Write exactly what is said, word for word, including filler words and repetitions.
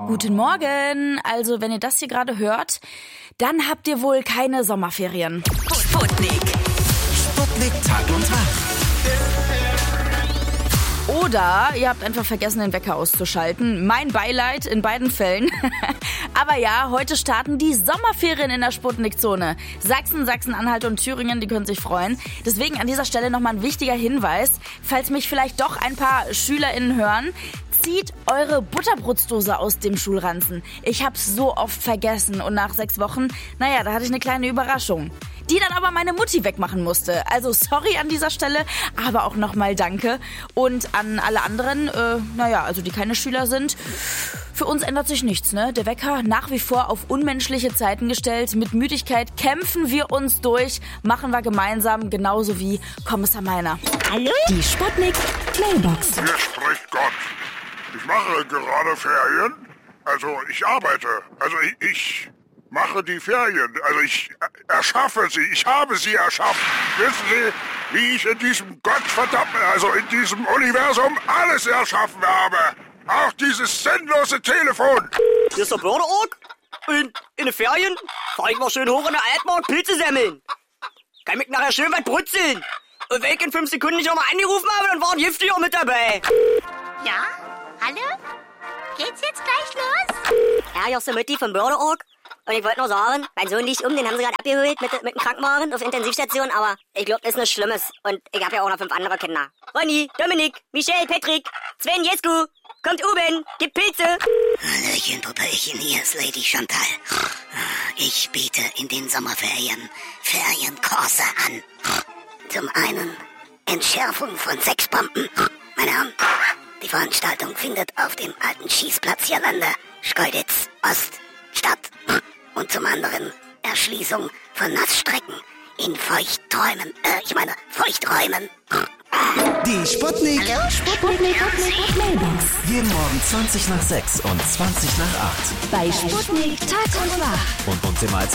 Guten Morgen. Also, wenn ihr das hier gerade hört, dann habt ihr wohl keine Sommerferien. Sputnik. Sputnik Tag und Tag. Oder ihr habt einfach vergessen, den Wecker auszuschalten. Mein Beileid in beiden Fällen. Aber ja, heute starten die Sommerferien in der Sputnik-Zone. Sachsen, Sachsen-Anhalt und Thüringen, die können sich freuen. Deswegen an dieser Stelle nochmal ein wichtiger Hinweis. Falls mich vielleicht doch ein paar SchülerInnen hören, zieht eure Butterbrotsdose aus dem Schulranzen. Ich hab's so oft vergessen und nach sechs Wochen, naja, da hatte ich eine kleine Überraschung. Die dann aber meine Mutti wegmachen musste. Also sorry an dieser Stelle, aber auch nochmal danke. Und an alle anderen, äh, naja, also die keine Schüler sind, für uns ändert sich nichts, ne? Der Wecker nach wie vor auf unmenschliche Zeiten gestellt. Mit Müdigkeit kämpfen wir uns durch, machen wir gemeinsam, genauso wie Kommissar Meiner. Hallo? Die Sputnik Playbox. Hier spricht Gott. Ich mache gerade Ferien. Also ich arbeite. Also ich... ich mache die Ferien. Also ich erschaffe sie. Ich habe sie erschaffen. Wissen Sie, wie ich in diesem gottverdammten, also in diesem Universum alles erschaffen habe? Auch dieses sinnlose Telefon. Hier ist der Börderorg. Und in den Ferien fahr ich mal schön hoch in der Altmark Pilze semmeln. Kann mich nachher schön was brutzeln. Und wenn ich in fünf Sekunden nicht nochmal angerufen habe, dann war ein Giftiger mit dabei. Ja? Hallo? Geht's jetzt gleich los? Ja, hier ist der Mutti vom Börderorg. Und ich wollte nur sagen, mein Sohn liegt um, den haben sie gerade abgeholt mit, mit dem Krankenwagen auf Intensivstation, aber ich glaube, das ist nichts Schlimmes. Und ich habe ja auch noch fünf andere Kinder. Ronny, Dominik, Michelle, Patrick, Sven, Jesko, kommt oben, gibt Pilze. Hallöchen, Popöchen, hier ist Lady Chantal. Ich biete in den Sommerferien Ferienkurse an. Zum einen Entschärfung von Sexbomben. Meine Herren, die Veranstaltung findet auf dem alten Schießplatz hier lande, Schkeuditz Ost statt. Und zum anderen Erschließung von Nassstrecken in Feuchtträumen, äh, ich meine Feuchträumen. Die Sputnik. Hallo? Sputnik Playbox. Jeden Morgen zwanzig nach sechs und zwanzig nach acht. Bei Sputnik Tag und Wach. Und uns immer als